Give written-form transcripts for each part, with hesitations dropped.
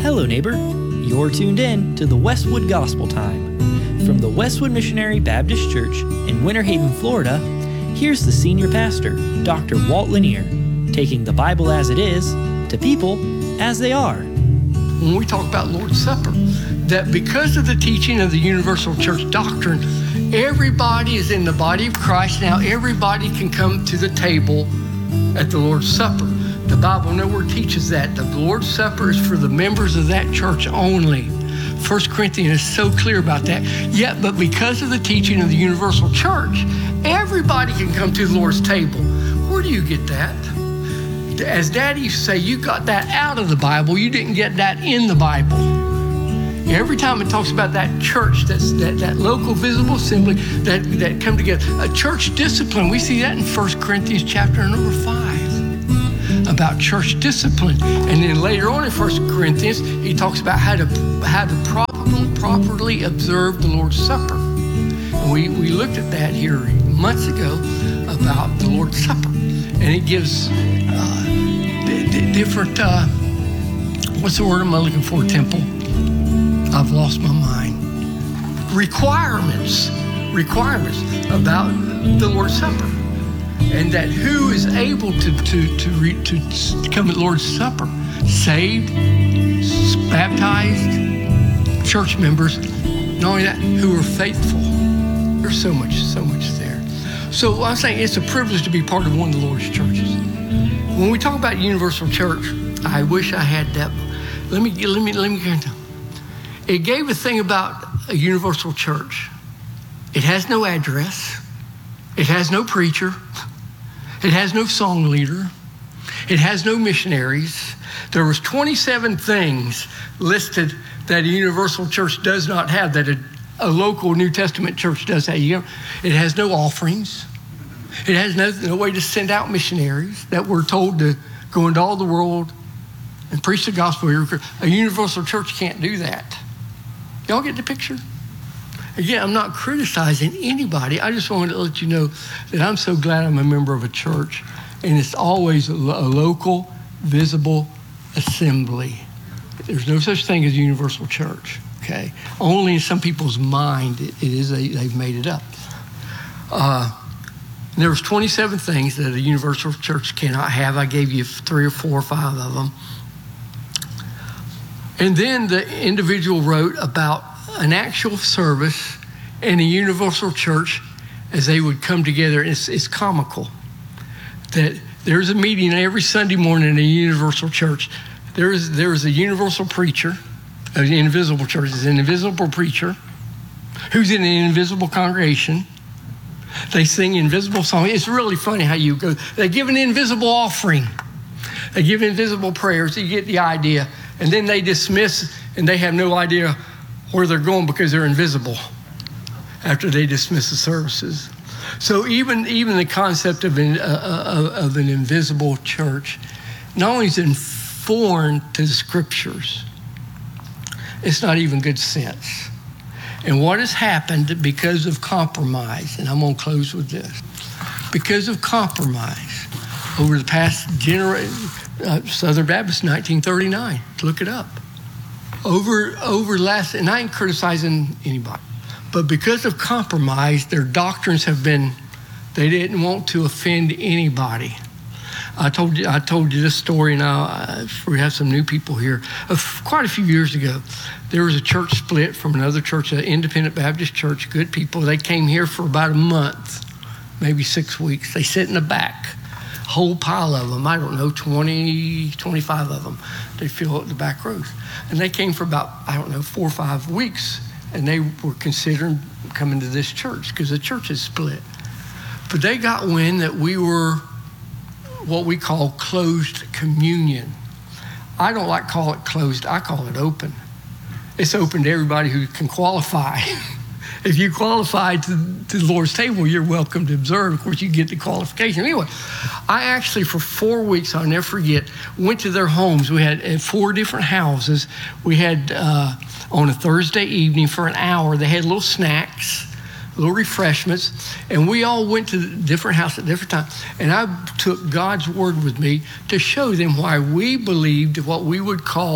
Hello, neighbor. You're tuned in to the Westwood Gospel Time. From the Westwood Missionary Baptist Church in Winter Haven, Florida, here's the senior pastor, Dr. Walt Lanier, taking the Bible as it is to people as they are. When we talk about Lord's Supper, that because of the teaching of the Universal Church doctrine, everybody is in the body of Christ. Now everybody can come to the table at the Lord's Supper. The Bible nowhere teaches that. The Lord's Supper is for the members of that church only. 1 Corinthians is so clear about that. Yet, but because of the teaching of the Universal Church, everybody can come to the Lord's table. Where do you get that? As Daddy used to say, you got that out of the Bible. You didn't get that in the Bible. Every time it talks about that church, that local visible assembly that come together, a church discipline, we see that in 1 Corinthians chapter number 5 about church discipline. And then later on in 1 Corinthians, he talks about how to properly observe the Lord's Supper. And we looked at that here months ago about the Lord's Supper. And it gives different, what's the word am I looking for, Temple? I've lost my mind. Requirements about the Lord's Supper. And that who is able to come at Lord's Supper? Saved, baptized, church members. Not only that, who are faithful. There's so much there. So I'm saying it's a privilege to be part of one of the Lord's churches. When we talk about Universal Church, I wish I had that. Let me get into it. It gave a thing about a Universal Church. It has no address. It has no preacher. It has no song leader. It has no missionaries. There was 27 things listed that a Universal Church does not have, that a local New Testament church does have. It has no offerings. It has no way to send out missionaries that we're told to go into all the world and preach the gospel. A Universal Church can't do that. Y'all get the picture? Again, I'm not criticizing anybody. I just wanted to let you know that I'm so glad I'm a member of a church, and it's always a local, visible assembly. There's no such thing as a Universal Church, okay? Only in some people's mind they've made it up. There was 27 things that a Universal Church cannot have. I gave you 3 or 4 or 5 of them. And then the individual wrote about an actual service in a Universal Church as they would come together. It's comical that there's a meeting every Sunday morning in a Universal Church. There is a universal preacher, an invisible church. There's an invisible preacher who's in an invisible congregation. They sing invisible songs. It's really funny how you go. They give an invisible offering. They give invisible prayers. You get the idea. And then they dismiss, and they have no idea where they're going because they're invisible after they dismiss the services. So even the concept of an invisible church not only is foreign to the scriptures, it's not even good sense. And what has happened because of compromise, and I'm going to close with this, because of compromise over the past generation, Southern Baptist, 1939, look it up. Over last, and I ain't criticizing anybody, but because of compromise, their doctrines have been, they didn't want to offend anybody. I told you this story now. We have some new people here. Quite a few years ago, there was a church split from another church, an independent Baptist church, good people. They came here for about a month, maybe 6 weeks. They sit in the back, whole pile of them. I don't know, 20, 25 of them. They fill up the back rows. And they came for about, 4 or 5 weeks, and they were considering coming to this church because the church is split. But they got wind that we were what we call closed communion. I don't like to call it closed. I call it open. It's open to everybody who can qualify. If you qualify to the Lord's table, you're welcome to observe. Of course, you get the qualification. Anyway, I actually, for 4 weeks, I'll never forget, went to their homes. We had 4 different houses. We had, on a Thursday evening for an hour, they had little snacks, little refreshments, and we all went to different houses at different times. And I took God's word with me to show them why we believed what we would call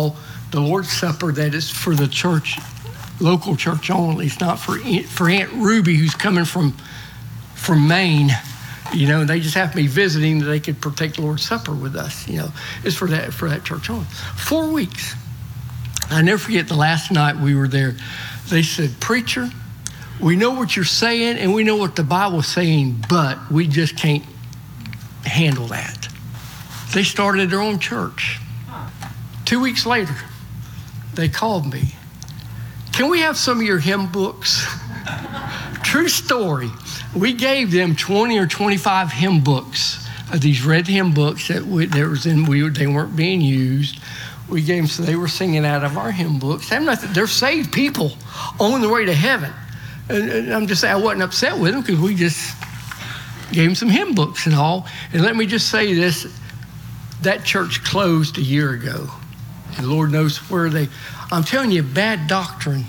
the Lord's Supper that is for the church, local church only. It's not for Aunt Ruby who's coming from Maine. They just have to be visiting that they could partake the Lord's Supper with us. It's for that church only. 4 weeks. I never forget the last night we were there. They said, "Preacher, we know what you're saying and we know what the Bible's saying, but we just can't handle that." They started their own church. 2 weeks later, they called me. "Can we have some of your hymn books?" True story. We gave them 20 or 25 hymn books, these red hymn books that they weren't being used. We gave them so they were singing out of our hymn books. They're saved people on the way to heaven. And I'm just saying I wasn't upset with them because we just gave them some hymn books and all. And let me just say this, that church closed a year ago. And Lord knows where I'm telling you, bad doctrine